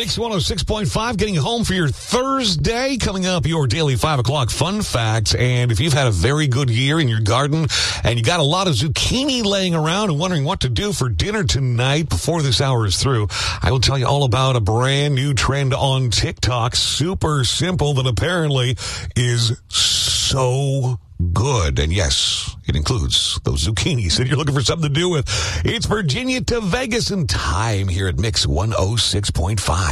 Mix 106.5, getting home for your Thursday. Coming up, your daily 5 o'clock fun facts. And if you've had a very good year in your garden and you got a lot of zucchini laying around and wondering what to do for dinner tonight before this hour is through, I will tell you all about a brand new trend on TikTok. Super simple that apparently is so good. And yes, it includes those zucchinis that you're looking for something to do with. It's Virginia to Vegas in time here at Mix 106.5.